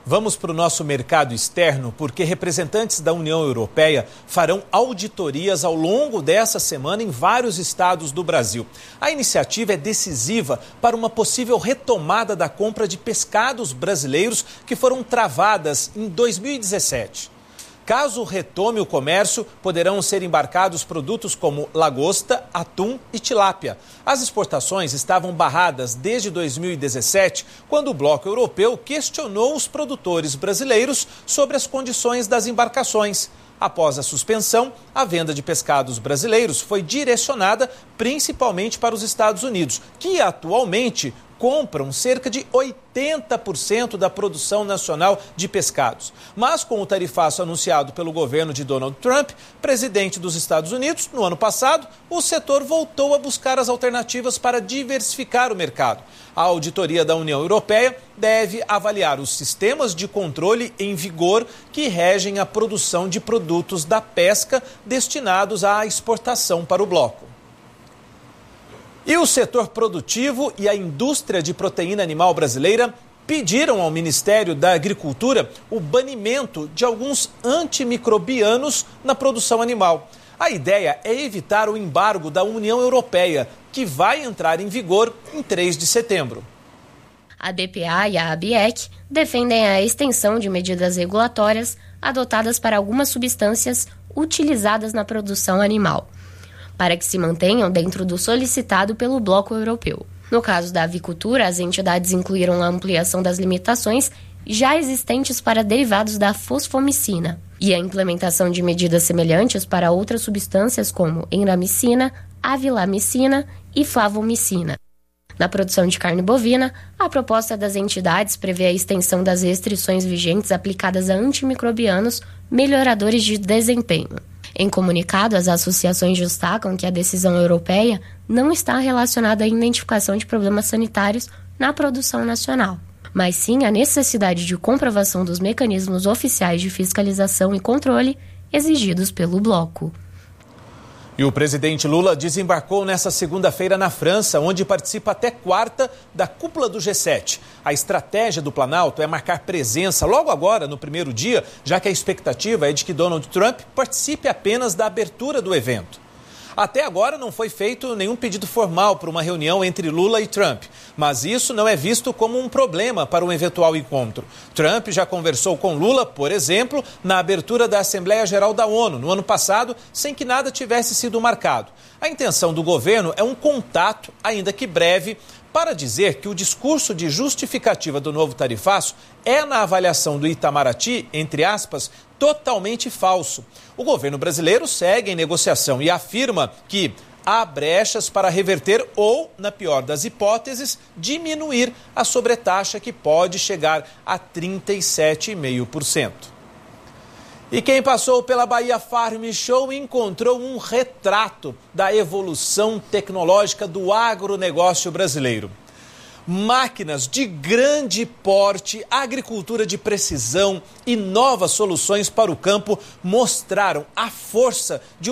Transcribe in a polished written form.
Vamos para o nosso mercado externo, porque representantes da União Europeia farão auditorias ao longo dessa semana em vários estados do Brasil. A iniciativa é decisiva para uma possível retomada da compra de pescados brasileiros que foram travadas em 2017. Caso retome o comércio, poderão ser embarcados produtos como lagosta, atum e tilápia. As exportações estavam barradas desde 2017, quando o Bloco Europeu questionou os produtores brasileiros sobre as condições das embarcações. Após a suspensão, a venda de pescados brasileiros foi direcionada principalmente para os Estados Unidos, que atualmente compram cerca de 80% da produção nacional de pescados. Mas com o tarifaço anunciado pelo governo de Donald Trump, presidente dos Estados Unidos, no ano passado, o setor voltou a buscar as alternativas para diversificar o mercado. A auditoria da União Europeia deve avaliar os sistemas de controle em vigor que regem a produção de produtos da pesca destinados à exportação para o bloco. E o setor produtivo e a indústria de proteína animal brasileira pediram ao Ministério da Agricultura o banimento de alguns antimicrobianos na produção animal. A ideia é evitar o embargo da União Europeia, que vai entrar em vigor em 3 de setembro. A BPA e a ABIEC defendem a extensão de medidas regulatórias adotadas para algumas substâncias utilizadas na produção animal, para que se mantenham dentro do solicitado pelo Bloco Europeu. No caso da avicultura, as entidades incluíram a ampliação das limitações já existentes para derivados da fosfomicina e a implementação de medidas semelhantes para outras substâncias como enramicina, avilamicina e flavomicina. Na produção de carne bovina, a proposta das entidades prevê a extensão das restrições vigentes aplicadas a antimicrobianos melhoradores de desempenho. Em comunicado, as associações destacam que a decisão europeia não está relacionada à identificação de problemas sanitários na produção nacional, mas sim à necessidade de comprovação dos mecanismos oficiais de fiscalização e controle exigidos pelo bloco. E o presidente Lula desembarcou nesta segunda-feira na França, onde participa até quarta da cúpula do G7. A estratégia do Planalto é marcar presença logo agora, no primeiro dia, já que a expectativa é de que Donald Trump participe apenas da abertura do evento. Até agora não foi feito nenhum pedido formal para uma reunião entre Lula e Trump, mas isso não é visto como um problema para um eventual encontro. Trump já conversou com Lula, por exemplo, na abertura da Assembleia Geral da ONU, no ano passado, sem que nada tivesse sido marcado. A intenção do governo é um contato, ainda que breve, para dizer que o discurso de justificativa do novo tarifaço é, na avaliação do Itamaraty, entre aspas, totalmente falso. O governo brasileiro segue em negociação e afirma que há brechas para reverter ou, na pior das hipóteses, diminuir a sobretaxa que pode chegar a 37,5%. E quem passou pela Bahia Farm Show encontrou um retrato da evolução tecnológica do agronegócio brasileiro. Máquinas de grande porte, agricultura de precisão e novas soluções para o campo mostraram a força de